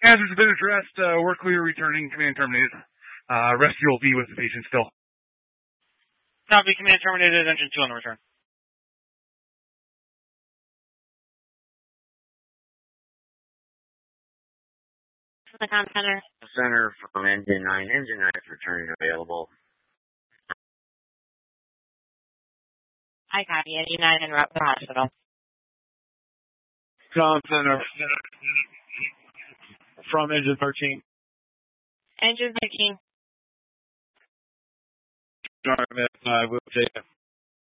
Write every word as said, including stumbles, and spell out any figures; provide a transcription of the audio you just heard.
Hazards have been addressed. Uh, we're clear returning. Command terminated. Uh, rescue will be with the patient still. Copy. Command terminated. Engine two on the return. The comm center. Center from engine nine. Engine nine is returning available. I copy it. United route to the hospital. Comm center from engine thirteen. Engine thirteen. Sorry, man. I will take it.